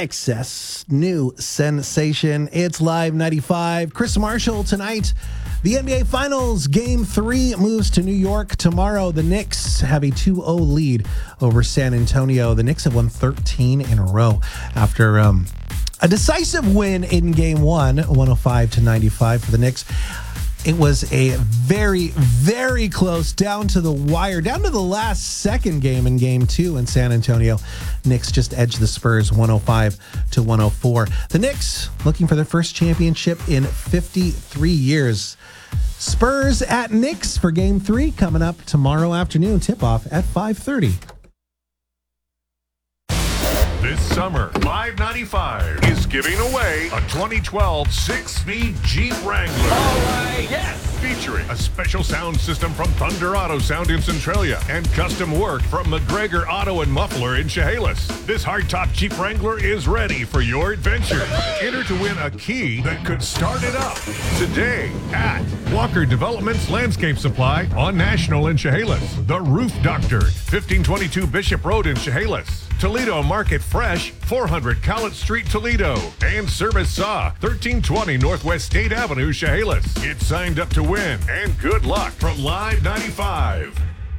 KXS new sensation. It's Live 95. Chris Marshall tonight. The NBA Finals Game 3 moves to New York tomorrow. The Knicks have a 2-0 lead over San Antonio. The Knicks have won 13 in a row after a decisive win in Game 1, 105-95 for the Knicks. It was a very, very close, down to the wire, down to the last second game in Game 2 in San Antonio. Knicks just edged the Spurs 105-104. The Knicks looking for their first championship in 53 years. Spurs at Knicks for Game 3 coming up tomorrow afternoon. Tip-off at 5:30. This summer, Live 95 is giving away a 2012 6-speed Jeep Wrangler. All right, yes! Featuring a special sound system from Thunder Auto Sound in Centralia and custom work from McGregor Auto and Muffler in Chehalis. This hardtop Jeep Wrangler is ready for your adventure. Enter to win a key that could start it up today at Walker Development's Landscape Supply on National in Chehalis. The Roof Doctor, 1522 Bishop Road in Chehalis. Toledo Market Fresh, 400 College Street, Toledo. And Service Saw, 1320 Northwest State Avenue, Chehalis. Get signed up to win, and good luck from Live 95.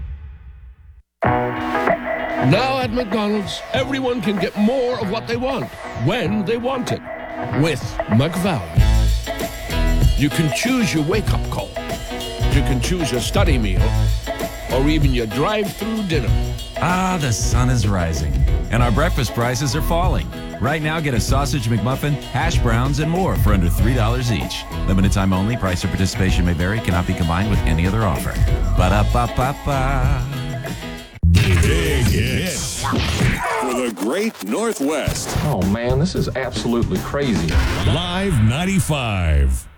Now at McDonald's, everyone can get more of what they want, when they want it, with McValue. You can choose your wake-up call. You can choose your study meal, or even your drive-through dinner. Ah, the sun is rising, and our breakfast prices are falling. Right now, get a sausage McMuffin, hash browns, and more for under $3 each. Limited time only. Price or participation may vary. Cannot be combined with any other offer. Ba-da-ba-ba-ba. Big hits for the Great Northwest. Oh, man, this is absolutely crazy. Live 95.